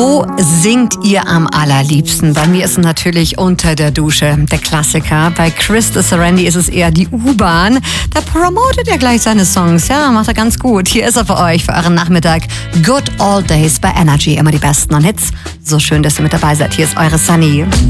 Wo singt ihr am allerliebsten? Bei mir ist es natürlich unter der Dusche, der Klassiker. Bei Chris de Serendi ist es eher die U-Bahn. Da promotet er gleich seine Songs. Ja, macht er ganz gut. Hier ist er für euch, für euren Nachmittag. Good Old Days bei Energy. Immer die besten Hits. So schön, dass ihr mit dabei seid. Hier ist eure Sunny.